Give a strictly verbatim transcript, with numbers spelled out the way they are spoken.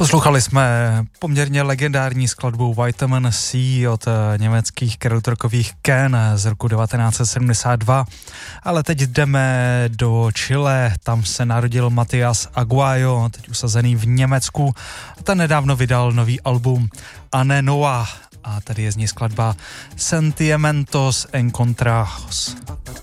Poslouchali jsme poměrně legendární skladbu Vitamin C od německých krautrockových Can z roku devatenáct set sedmdesát dva. Ale teď jdeme do Chile, tam se narodil Matías Aguayo, teď usazený v Německu. Ten nedávno vydal nový album Ane Noa a tady je z ní skladba Sentimientos Encontrados.